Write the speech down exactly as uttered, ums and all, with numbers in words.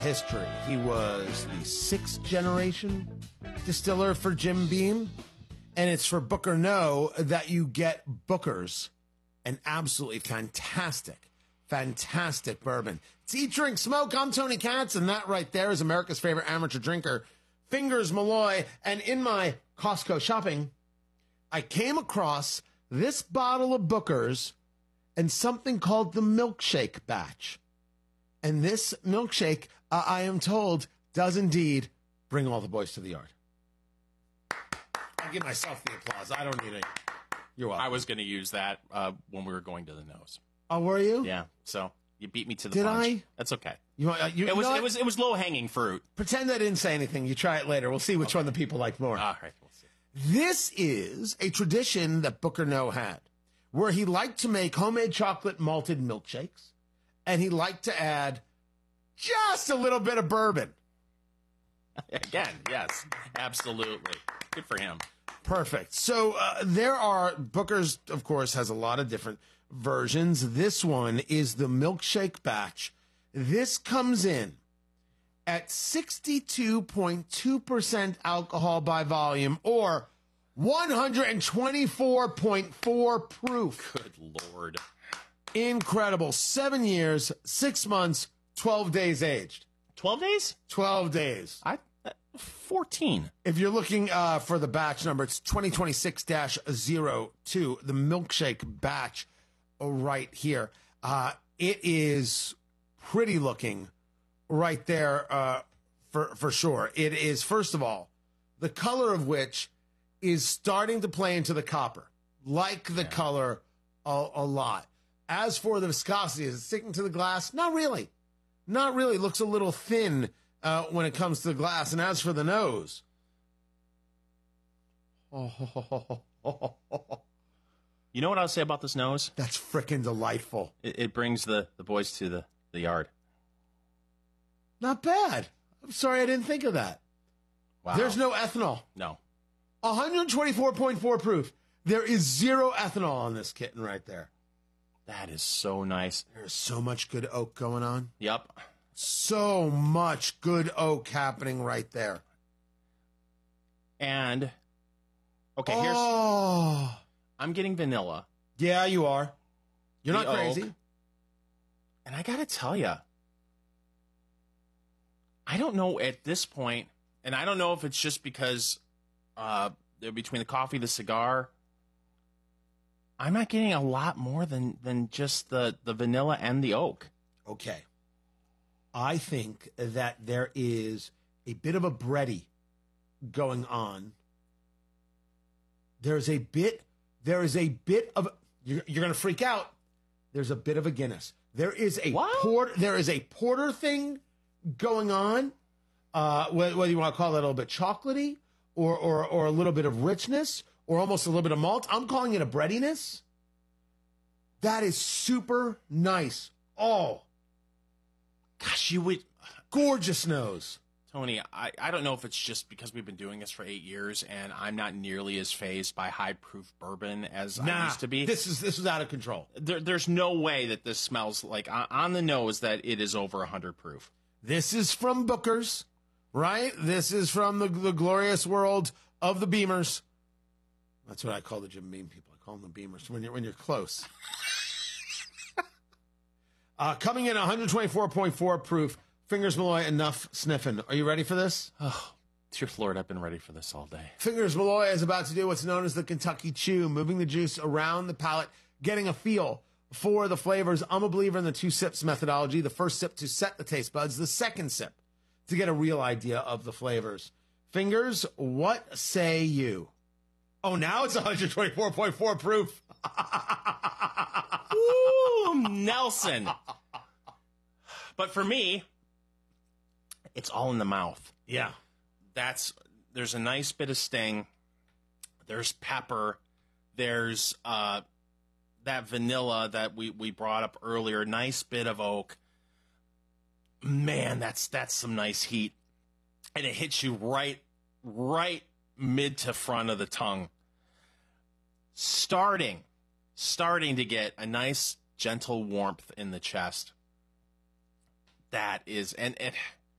history. He was the sixth generation distiller for Jim Beam, and it's for Booker No that you get Booker's, an absolutely fantastic, fantastic bourbon. It's Eat, Drink, Smoke. I'm Tony Katz, and that right there is America's favorite amateur drinker, Fingers Malloy. And in my Costco shopping, I came across this bottle of Booker's and something called the milkshake batch. And this milkshake, uh, I am told, does indeed bring all the boys to the yard. I give myself the applause. I don't need it. You're welcome. I was going to use that uh, when we were going to the nose. Oh, were you? Yeah. So you beat me to the Did punch. I? That's okay. You, uh, you, it was you know it was it was low hanging fruit. Pretend I didn't say anything. You try it later. We'll see which okay. one the people like more. All right. We'll see. This is a tradition that Booker No had, where he liked to make homemade chocolate malted milkshakes, and he liked to add just a little bit of bourbon. Again, yes, absolutely. Good for him. Perfect. So uh, there are, Booker's, of course, has a lot of different versions. This one is the milkshake batch. This comes in at sixty-two point two percent alcohol by volume, or one hundred twenty-four point four proof. Good Lord. Incredible. Seven years, six months, twelve days aged. twelve days? twelve days. I uh, fourteen. If you're looking uh, for the batch number, it's twenty twenty-six dash zero two, the milkshake batch right here. Uh, it is pretty looking right there uh, for, for sure. It is, first of all, the color of which is starting to play into the copper. Like the yeah. color a, a lot. As for the viscosity, is it sticking to the glass? Not really. Not really. Looks a little thin uh, when it comes to the glass. And as for the nose, oh, you know what I'll say about this nose? That's frickin' delightful. It, it brings the, the boys to the, the yard. Not bad. I'm sorry I didn't think of that. Wow. There's no ethanol. No. one hundred twenty-four point four proof. There is zero ethanol on this kitten right there. That is so nice. There's so much good oak going on. Yep. So much good oak happening right there. And, okay, here's... Oh. I'm getting vanilla. Yeah, you are. You're the not crazy. Oak. And I got to tell you, I don't know at this point, and I don't know if it's just because uh, between the coffee, the cigar, I'm not getting a lot more than, than just the, the vanilla and the oak. Okay. I think that there is a bit of a bready going on. There's a bit, there is a bit of, you're, you're going to freak out. There's a bit of a Guinness. There is a what? porter, there is a porter thing going on. Uh, whether, whether you want to call that a little bit chocolatey or, or, or a little bit of richness or almost a little bit of malt. I'm calling it a breadiness. That is super nice. Oh, gosh, you would. Gorgeous nose. Tony, I, I don't know if it's just because we've been doing this for eight years and I'm not nearly as fazed by high proof bourbon as nah, I used to be. This is this is out of control. There, there's no way that this smells like on, on the nose that it is over one hundred proof. This is from Booker's, right? This is from the, the glorious world of the Beamers. That's what I call the Jim Beam people. I call them the Beamers when you're when you're close. uh, coming in one twenty-four point four proof. Fingers Malloy, enough sniffing. Are you ready for this? Oh, dear Lord, I've been ready for this all day. Fingers Malloy is about to do what's known as the Kentucky Chew, moving the juice around the palate, getting a feel for the flavors. I'm a believer in the two sips methodology. The first sip to set the taste buds, the second sip to get a real idea of the flavors. Fingers, what say you? Oh, now it's one twenty-four point four proof. Ooh, Nelson. But for me, it's all in the mouth. Yeah. That's, there's a nice bit of sting. There's pepper. There's uh, that vanilla that we, we brought up earlier. Nice bit of oak. Man, that's that's some nice heat. And it hits you right, right mid to front of the tongue. Starting, starting to get a nice gentle warmth in the chest. That is, and, and